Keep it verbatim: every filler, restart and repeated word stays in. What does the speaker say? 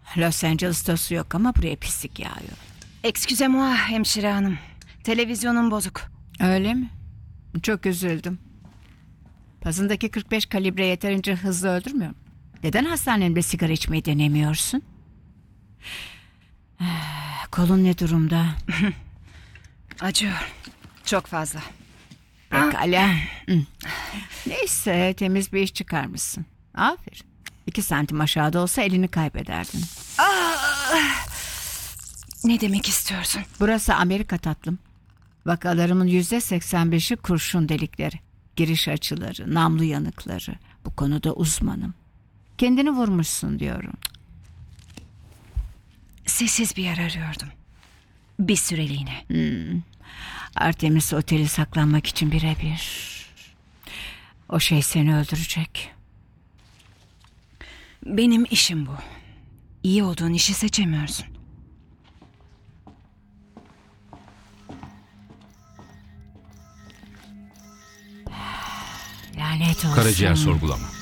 Los Angeles'ta su yok ama buraya pislik yağıyor. Excusez-moi hemşire hanım. Televizyonum bozuk. Öyle mi? Çok üzüldüm. Pazındaki kırk beş kalibre yeterince hızlı öldürmüyor mu? Neden hastanemde sigara içmeyi denemiyorsun? Kolun ne durumda? Acıyor. Çok fazla. Pekala. Hı. Neyse, temiz bir iş çıkarmışsın. Aferin. İki santim aşağıda olsa elini kaybederdin. Ne demek istiyorsun? Burası Amerika tatlım. Vakalarımın yüzde seksen beşi kurşun delikleri. Giriş açıları, namlu yanıkları. Bu konuda uzmanım. Kendini vurmuşsun diyorum. Sessiz bir yer arıyordum. Bir süreliğine. Hmm. Artemis oteli saklanmak için birebir. O şey seni öldürecek. Benim işim bu. İyi olduğun işi seçemiyorsun. Lanet olsun. Karaciğer sorgulama.